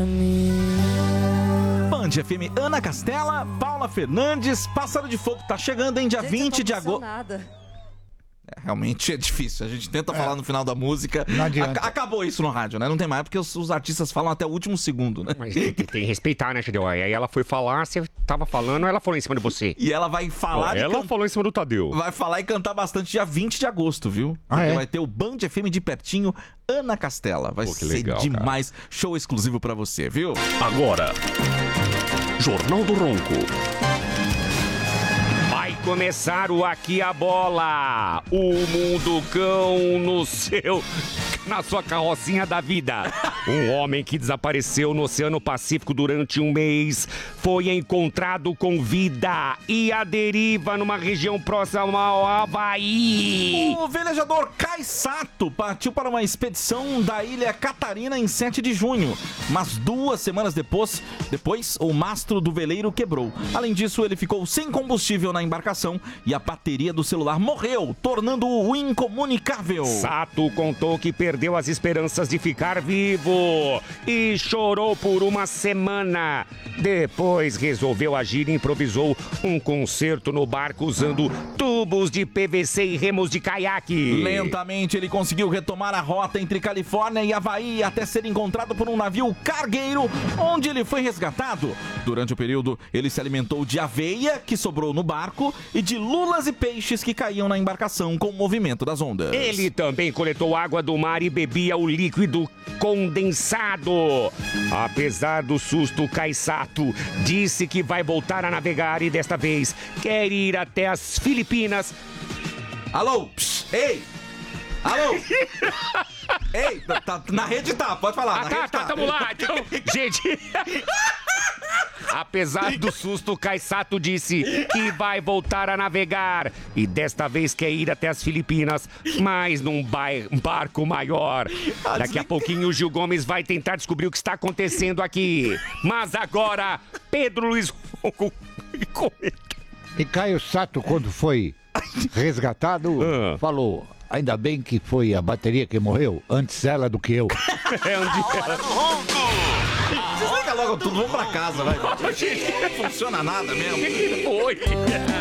Band FM, Ana Castela, Paula Fernandes, Pássaro de Fogo, tá chegando, hein? Dia 20 de agosto. Realmente é difícil, a gente tenta falar no final da música. Não adianta. Acabou isso no rádio, né? Não tem mais, porque os artistas falam até o último segundo, né? Mas tem que respeitar, né, Tadeu? Aí ela foi falar, você tava falando, ela falou em cima de você. E ela vai falar... Ela falou em cima do Tadeu. Vai falar e cantar bastante dia 20 de agosto, viu? Porque vai ter o Band FM de pertinho, Ana Castela. Vai ser legal, demais. Cara. Show exclusivo pra você, viu? Agora, Jornal do Ronco. Vai começar o Aqui a Bola. O Mundo Cão na sua carrocinha da vida. Um homem que desapareceu no Oceano Pacífico durante um mês foi encontrado com vida e à deriva numa região próxima ao Havaí. O velejador Kai Sato partiu para uma expedição da Ilha Catarina em 7 de junho, mas 2 semanas depois o mastro do veleiro quebrou. Além disso, ele ficou sem combustível na embarcação e a bateria do celular morreu, tornando-o incomunicável. Sato contou que perdeu as esperanças de ficar vivo e chorou por uma semana. Depois resolveu agir e improvisou um concerto no barco usando tubos de PVC e remos de caiaque. Lentamente ele conseguiu retomar a rota entre Califórnia e Havaí até ser encontrado por um navio cargueiro, onde ele foi resgatado. Durante o período, ele se alimentou de aveia que sobrou no barco e de lulas e peixes que caíam na embarcação com o movimento das ondas. Ele também coletou água do mar e bebia o líquido condensado. Apesar do susto, Kai Sato disse que vai voltar a navegar e desta vez quer ir até as Filipinas. Alô? Psh, ei! Alô? Ei, na rede tá, pode falar. Tamo lá. Então, gente... Apesar do susto, Kai Sato disse que vai voltar a navegar e desta vez quer ir até as Filipinas, mas num barco maior. Daqui a pouquinho o Gil Gomes vai tentar descobrir o que está acontecendo aqui. Mas agora, Pedro Luiz Ronco comenta. E Caio Sato, quando foi resgatado, falou: ainda bem que foi a bateria que morreu, antes ela do que eu. Desliga logo tudo, vamos pra casa, vai. Não funciona nada mesmo. O que foi?